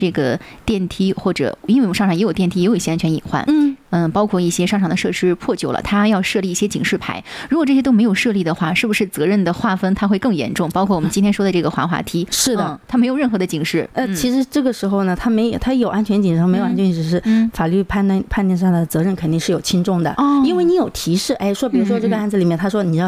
这个电梯，或者因为我们商场也有电梯，也有一些安全隐患，包括一些商场的设施破旧了，它要设立一些警示牌。如果这些都没有设立的话，是不是责任的划分它会更严重？包括我们今天说的这个滑滑梯， 是的， 它没有任何的警示。 其实这个时候呢，它有安全警示，没有安全警示，法律判定上的责任肯定是有轻重的，因为你有提示，说比如说这个案子里面，他说你要